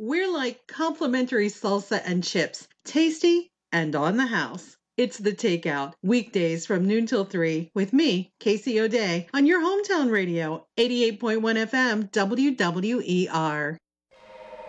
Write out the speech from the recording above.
We're like complimentary salsa and chips, tasty and on the house. It's The Takeout, weekdays from noon till 3 with me, Casey O'Day, on your hometown radio, 88.1 FM, WWER.